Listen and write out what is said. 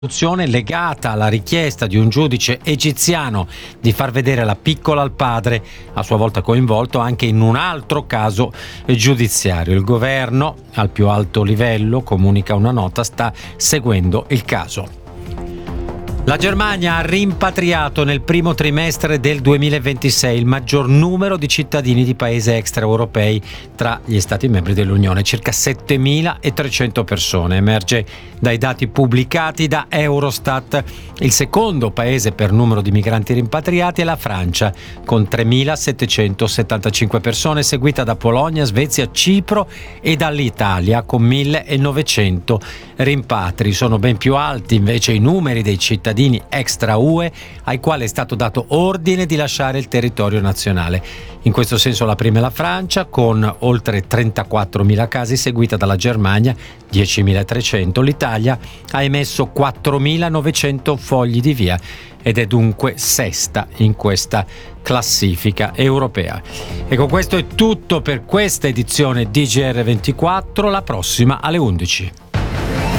legata alla richiesta di un giudice egiziano di far vedere la piccola al padre, a sua volta coinvolto anche in un altro caso giudiziario. Il governo, al più alto livello, comunica una nota, sta seguendo il caso. La Germania ha rimpatriato nel primo trimestre del 2026 il maggior numero di cittadini di paesi extraeuropei tra gli Stati membri dell'Unione, circa 7.300 persone. Emerge dai dati pubblicati da Eurostat. Il secondo paese per numero di migranti rimpatriati è la Francia, con 3.775 persone, seguita da Polonia, Svezia, Cipro e dall'Italia, con 1.900 rimpatri. Sono ben più alti invece i numeri dei cittadini extra UE ai quali è stato dato ordine di lasciare il territorio nazionale. In questo senso la prima è la Francia, con oltre 34.000 casi, seguita dalla Germania 10.300. L'Italia ha emesso 4.900 fogli di via ed è dunque sesta in questa classifica europea. E con questo è tutto per questa edizione di GR24, la prossima alle 11.